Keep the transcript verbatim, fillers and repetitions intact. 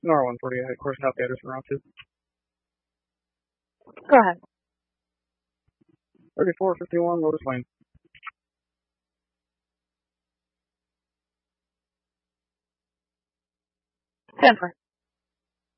R one forty-eight, of course, South Anderson, round two. Go ahead. thirty-four fifty-one, Lotus Lane. ten four.